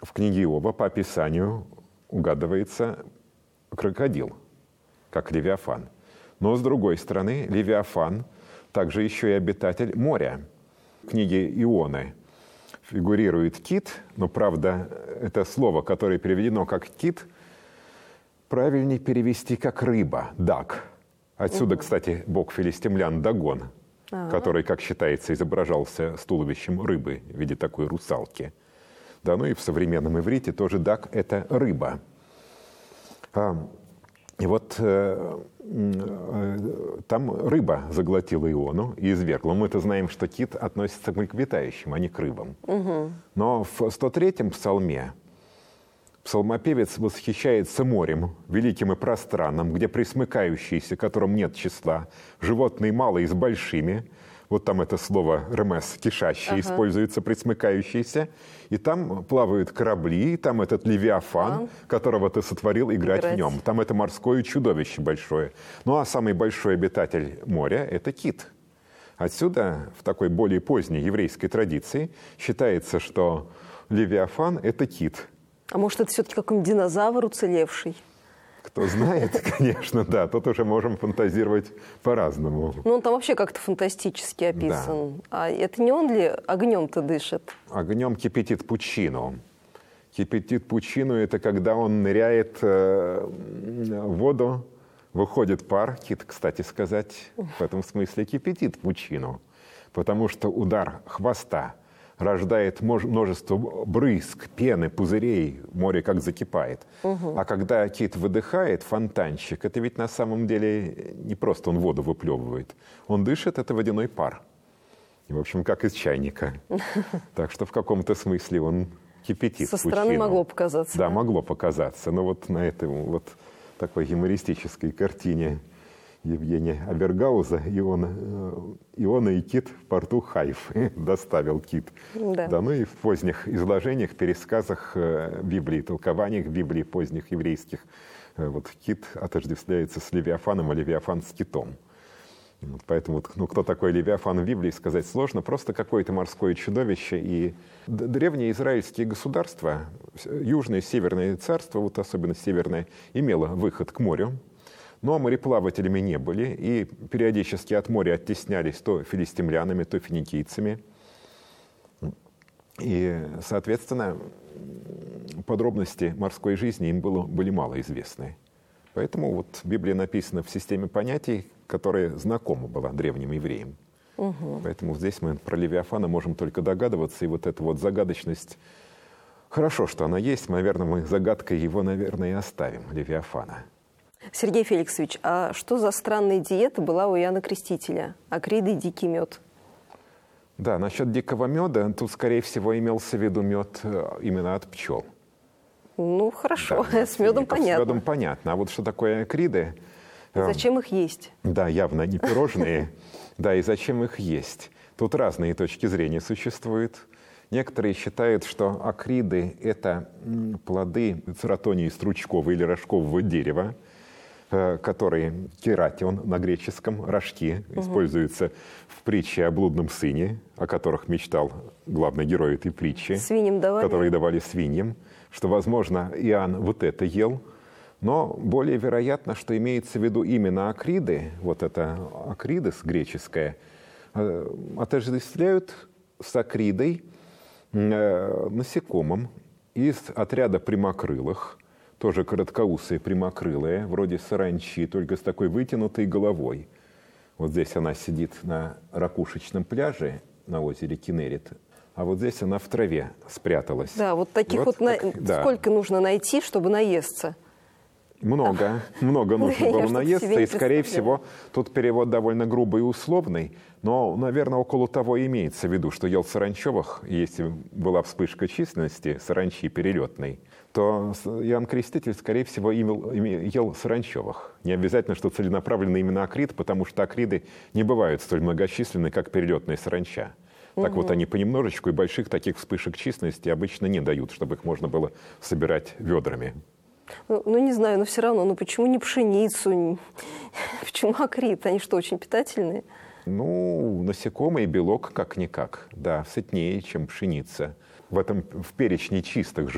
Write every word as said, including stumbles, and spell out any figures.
в книге Иова по описанию угадывается крокодил, как Левиафан. Но, с другой стороны, Левиафан также еще и обитатель моря. В книге Ионы фигурирует кит, но, правда, это слово, которое переведено как кит, правильнее перевести как рыба, даг. Отсюда, угу. кстати, бог филистимлян Дагон, А-а-а. который, как считается, изображался с туловищем рыбы в виде такой русалки. Да, ну и в современном иврите тоже даг – это рыба. А, и вот э, э, там рыба заглотила Иону и извергла. Мы-то знаем, что кит относится к млекопитающим, а не к рыбам. Угу. Но в сто третьем псалме псалмопевец восхищается морем, великим и пространным, где присмыкающиеся, которым нет числа, животные малые с большими. Вот там это слово «ремес» – кишащие, ага. используется, присмыкающиеся. И там плавают корабли, и там этот Левиафан, а? которого ты сотворил, играть, играть в нем. Там это морское чудовище большое. Ну а самый большой обитатель моря – это кит. Отсюда, в такой более поздней еврейской традиции, считается, что Левиафан – это кит. А может, это все-таки какой-нибудь динозавр уцелевший? Кто знает, конечно, да. Тут уже можем фантазировать по-разному. Ну, он там вообще как-то фантастически описан. Да. А это не он ли огнем-то дышит? Огнем кипятит пучину. Кипятит пучину – это когда он ныряет э, в воду, выходит пар, кит, кстати сказать, в этом смысле кипятит пучину. Потому что удар хвоста рождает множество брызг, пены, пузырей, море как закипает. Угу. А когда кит выдыхает, фонтанчик, это ведь на самом деле не просто он воду выплевывает. Он дышит, это водяной пар. И, в общем, как из чайника. Так что в каком-то смысле он кипятит Со пучину. стороны могло показаться. Да, могло показаться. Но вот на этой вот такой юмористической картине Евгения Абергауза Иона, Иона и кит в порту Хайфы доставил кит. Да. Да, ну и в поздних изложениях, пересказах Библии, толкованиях Библии поздних еврейских вот кит отождествляется с Левиафаном, а Левиафан с китом. Вот поэтому ну, кто такой Левиафан в Библии, сказать сложно. Просто какое-то морское чудовище. И древние израильские государства, южное и северное царство, вот особенно северное, имело выход к морю. Но мореплавателями не были, и периодически от моря оттеснялись то филистимлянами, то финикийцами. И, соответственно, подробности морской жизни им было, были мало известны. Поэтому вот Библия написана в системе понятий, которая знакома была древним евреям. Угу. Поэтому здесь мы про Левиафана можем только догадываться, и вот эта вот загадочность, хорошо, что она есть, наверное, мы загадкой его, наверное, и оставим, Левиафана. Сергей Феликсович, а что за странная диета была у Иоанна Крестителя? Акриды и дикий мед. Да, насчет дикого меда, тут, скорее всего, имелся в виду мед именно от пчел. Ну, хорошо, да, с медом понятно. С медом понятно. А вот что такое акриды? Зачем их есть? Да, явно не пирожные. Да, и зачем их есть? Тут разные точки зрения существуют. Некоторые считают, что акриды – это плоды цератонии стручкового или рожкового дерева, которые кератион на греческом, рожки, угу. используются в притче о блудном сыне, о которых мечтал главный герой этой притчи, свиньям давали. которые давали свиньям, что, возможно, Иоанн вот это ел, но более вероятно, что имеется в виду именно акриды, вот это акридес греческое, отождествляют с акридой насекомым из отряда прямокрылых, тоже короткоусые, прямокрылые, вроде саранчи, только с такой вытянутой головой. Вот здесь она сидит на ракушечном пляже на озере Кинерит, а вот здесь она в траве спряталась. Да, вот таких вот, вот так, на... да. Сколько нужно найти, чтобы наесться? Много, много нужно было наесться, и, скорее всего, тут перевод довольно грубый и условный, но, наверное, около того имеется в виду, что ел саранчевых, если была вспышка численности саранчи перелетной, то Иоанн Креститель, скорее всего, имел, ел саранчевых. Не обязательно, что целенаправленно именно акрид, потому что акриды не бывают столь многочисленны, как перелетная саранча. Так угу. вот они понемножечку, и больших таких вспышек численности обычно не дают, чтобы их можно было собирать ведрами. Ну, ну, не знаю, но все равно, ну почему не пшеницу, не... почему акрид? Они что, очень питательные? Ну, насекомый белок как-никак, да, сытнее, чем пшеница. В этом, в перечне чистых